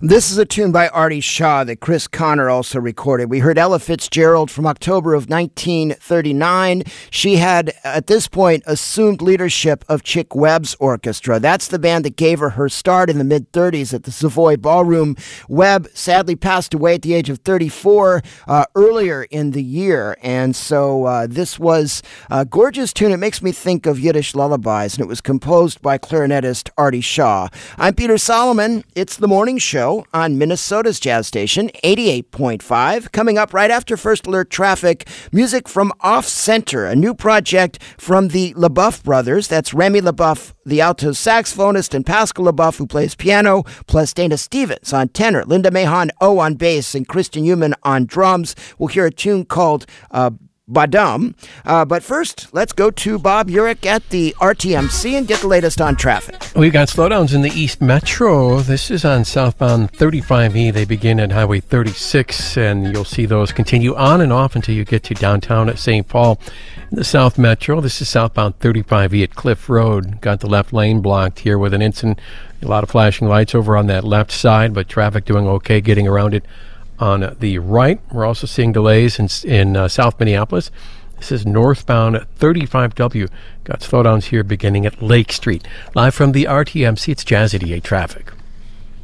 This is a tune by Artie Shaw that Chris Connor also recorded. We heard Ella Fitzgerald from October of 1939. She had, at this point, assumed leadership of Chick Webb's orchestra. That's the band that gave her start in the mid-30s at the Savoy Ballroom. Webb sadly passed away at the age of 34 earlier in the year, and so this was a gorgeous tune. It makes me think of Yiddish lullabies, and it was composed by clarinetist Artie Shaw. I'm Peter Solomon. It's The Morning Show on Minnesota's Jazz Station, 88.5. Coming up right after First Alert Traffic, music from Off Center, a new project from the LaBeouf brothers. That's Remy LaBeouf, the alto saxophonist, and Pascal LaBeouf, who plays piano, plus Dana Stevens on tenor, Linda Mahon O on bass, and Kristen Human on drums. We'll hear a tune called Badam. But first, let's go to Bob Urich at the RTMC and get the latest on traffic. We've got slowdowns in the East Metro. This is on southbound 35E. They begin at Highway 36, and you'll see those continue on and off until you get to downtown at St. Paul. In the South Metro, this is southbound 35E at Cliff Road. Got the left lane blocked here with an incident. A lot of flashing lights over on that left side, but traffic doing okay getting around it. On the right, we're also seeing delays in South Minneapolis. This is northbound 35W. Got slowdowns here beginning at Lake Street. Live from the RTMC, it's Jazz 88 Traffic.